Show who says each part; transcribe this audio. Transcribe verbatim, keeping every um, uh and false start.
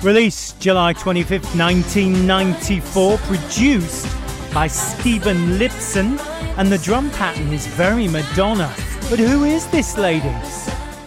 Speaker 1: Released July twenty-fifth, nineteen ninety-four, produced by Stephen Lipson, and the drum pattern is very Madonna. But who is this lady?